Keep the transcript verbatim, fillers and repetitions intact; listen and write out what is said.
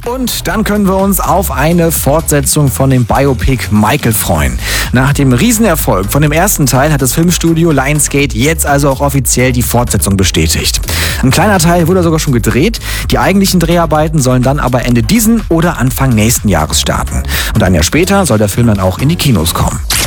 Und dann können wir uns auf eine Fortsetzung von dem Biopic Michael freuen. Nach dem Riesenerfolg von dem ersten Teil hat das Filmstudio Lionsgate jetzt also auch offiziell die Fortsetzung bestätigt. Ein kleiner Teil wurde sogar schon gedreht. Die eigentlichen Dreharbeiten sollen dann aber Ende diesen oder Anfang nächsten Jahres starten. Und ein Jahr später soll der Film dann auch in die Kinos kommen.